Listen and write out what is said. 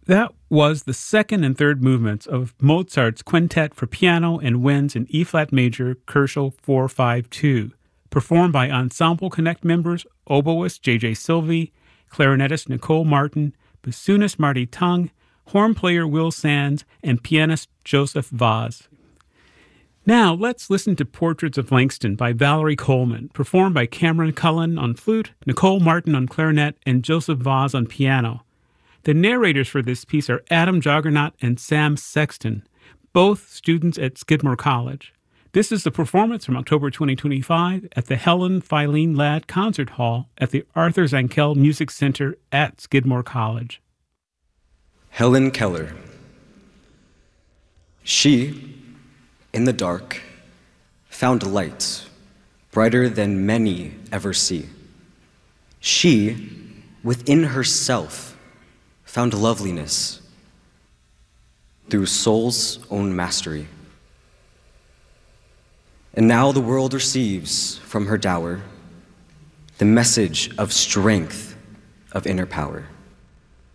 That was the second and third movements of Mozart's Quintet for Piano and Winds in E-flat major, Koelschel 452, performed by Ensemble Connect members oboist J.J. Sylvie, clarinetist Nicole Martin, bassoonist Marty Tung, horn player Will Sands, and pianist Joseph Vaz. Now, let's listen to Portraits of Langston by Valerie Coleman, performed by Cameron Cullen on flute, Nicole Martin on clarinet, and Joseph Vaz on piano. The narrators for this piece are Adam Juggernaut and Sam Sexton, both students at Skidmore College. This is the performance from October 2025 at the Helen Filene Ladd Concert Hall at the Arthur Zankel Music Center at Skidmore College. Helen Keller. She, in the dark, found light brighter than many ever see. She, within herself, found loveliness through soul's own mastery. And now the world receives from her dower the message of strength of inner power.